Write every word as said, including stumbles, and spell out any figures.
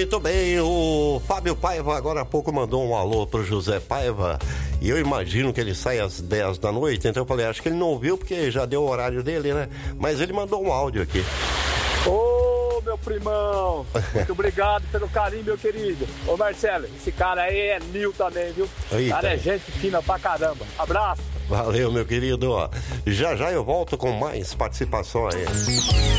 Muito bem, o Fábio Paiva agora há pouco mandou um alô pro José Paiva e eu imagino que ele sai às dez da noite, então eu falei, acho que ele não ouviu porque já deu o horário dele, né? Mas ele mandou um áudio aqui. Ô, meu primão, muito obrigado pelo carinho, meu querido. Ô, Marcelo, esse cara aí é Nil também, viu? O cara é gente fina pra caramba. Abraço. Valeu, meu querido. Já já eu volto com mais participações.